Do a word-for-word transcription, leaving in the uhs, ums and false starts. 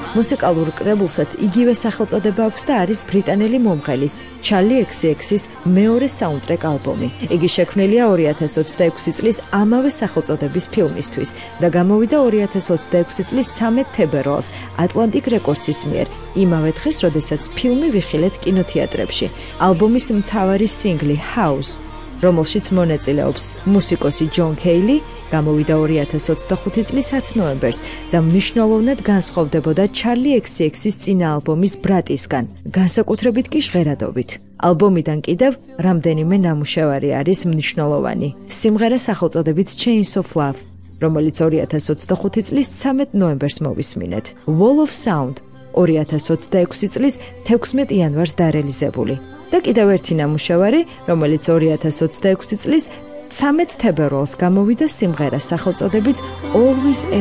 მუსიკალურ კრებულსაც იგივე სახელწოდება აქვს და არის ბრიტანელი მომღერლის Charli X C X-ის მეორე საუნდტრეკ ალბომი. იგი შექმნილია ორი ათას ოცდაექვსი წლის ამავე სახელწოდების ფილმისთვის და გამოვიდა ორი ათას ოცდაექვსი წლის ცამეტ თებერვალს Atlantic Records-ის მიერ, იმავე დღეს, როდესაც ფილმი ვიხილეთ კინოთეატრებში. ალბომის მთავარი სინგლი House, რომელშიც მონაწილეობს მუსიკოსი ჯონ კეილი, გამოვიდა ორი ათას ოცდახუთი წლის ათს ნოემბერს და მნიშვნელოვნად განსხვავდებოდა Charli X C X-ის წინა ალბომის ბრატისგან, განსაკუთრებით კი ჟღერადობით. ალბომიდან კიდევ რამდენიმე ნამუშევარი არის მნიშვნელოვანი. სიმღერა სახელწოდებით Chains of Love, რომელიც ორი ათას ოცდახუთი წლის ცამეტ ნოემბერს მოვისმინეთ. Wall of Sound, ორი ათას ოცდაექვსი წლის თექვსმეტ იანვარს დარეალიზებული. და კიდევ ერთი ნამუშევარი, რომელიც ორი ათას ოცდაექვსი წლის ცამეტ თებერვალს გამოვიდა სიმღერა სახელწოდებით Always